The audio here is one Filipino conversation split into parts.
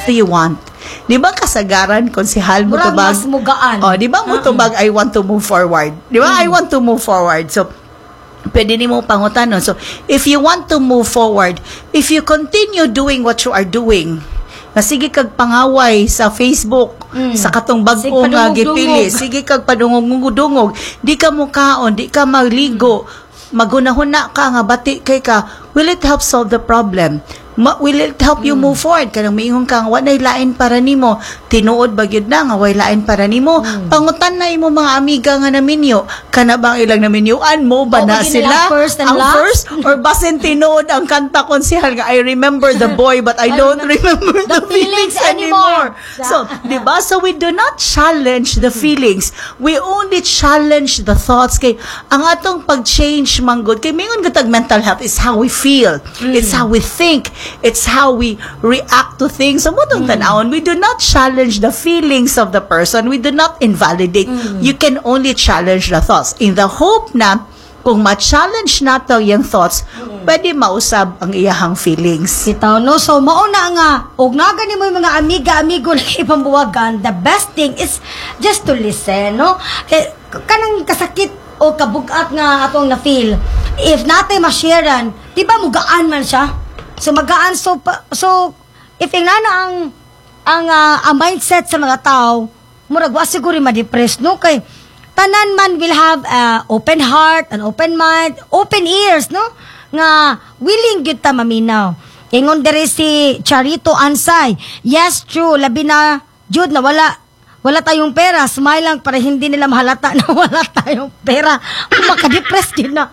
do you want? Di ba kasagaran, konsehal mo Murag tubag? mas mugaan. Oh, di ba mo tubag, I want to move forward. Di ba? I want to move forward. So, pwede ni mo pangutanon. So, if you want to move forward, if you continue doing what you are doing, nga sige kag pangaway sa Facebook, sa katong bag-o nga gipili, sige kag padungog-dungog, di ka mukaon, di ka magligo, magunahuna ka nga bati kay ka, will it help solve the problem? Will it help you move forward? Kanang miingon ka, wanay lain para nimo, tinuod bagyod na nga, way lain para nimo, pangutan na imo mga amiga nga naminyo, kana bang ilang naminyuan mo, ba na sila? Ang first? Or basin tinuod ang kanta konsehal nga, I remember the boy, but I don't remember the feelings anymore. So, di ba? So, we do not challenge the feelings. We only challenge the thoughts. Kay, ang atong pag-change manggod, kay mingon gatag mental health is how we feel. It's how we think. It's how we react to things. So, mutong tanawon, we do not challenge the feelings of the person. We do not invalidate. You can only challenge the thoughts. In the hope na, kung ma-challenge nato yung thoughts, pwede mausab ang iyahang feelings. Sitaw, no? So, mauna nga, og nagan mo yung mga amiga-amigo na ipambuwagan, the best thing is just to listen, no? Kanang kasakit o kabugat nga atong na-feel, if natin ma-sharean, di ba mugaan man siya? So magaan so if ingana ang mindset sa mga tao murag wa siguro ma-depress no kay tanan man will have open heart, an open mind, open ears no nga willing gyud ta maminaw. Ingon diri si Charito Ansay, yes true labi na jud na wala tayong pera, smile lang para hindi nila mahalata na wala tayong pera. Maka-depress gyud na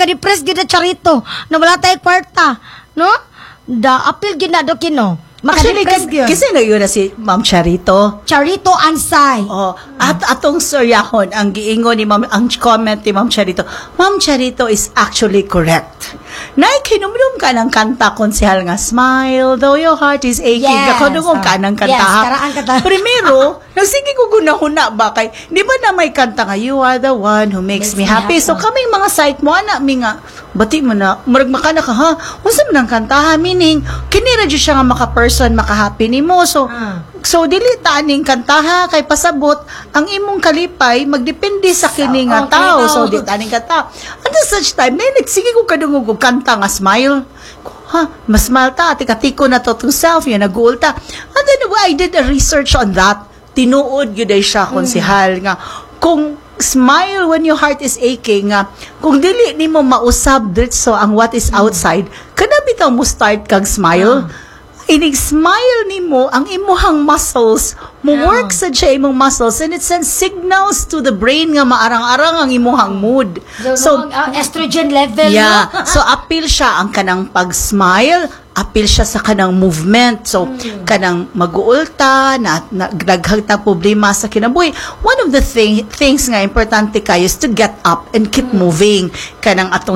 Charito na wala tayong kwarta no. Da apil gid na do kino. Actually, kasi na si Ma'am Charito Ansay. Oh, at atong suryahon ang giingon ni Ma'am, ang comment ni Ma'am Charito. Ma'am Charito is actually correct. Naikinumdum ka ng kanta konsehal nga smile though your heart is aching. Yes. Kakadungog ka ng kanta. Yes, karaan kanta. Primero, nagsige ko gunahuna ba kay, di ba na may kanta nga, you are the one who makes me happy. So kaming mga site mo, mi nga, bati mo na, murag makana ka ha, unsa man ang kanta ha, meaning, kinira dyan siya nga maka-person, maka-happy ni mo. So dili taning kanta ha, kay pasabot, ang imong kalipay, magdepende sa kini nga tao. So di taning kanta. At such time, nagsige ko kadungog og kanta nga smile. Ha, mas smile ta, tikatiko na to self, yan nag-uul ta. And then, I did a research on that. Tinuod yun ay siya, konsehal nga. Kung smile when your heart is aching, nga, kung dili ni mo mausab so ang what is outside, kada bitaw mo start kag smile. Inig smile ni mo, ang imuhang muscles, mo work sa siya imong muscles, and it sends signals to the brain nga maarang-arang ang imuhang mood. So, estrogen level. Yeah. So, appeal siya ang kanang pag-smile, appeal siya sa kanang movement. So, kanang mag-uulta, naghag na problema sa kinabuhi. One of the things nga importante kayo is to get up and keep moving. Kanang atong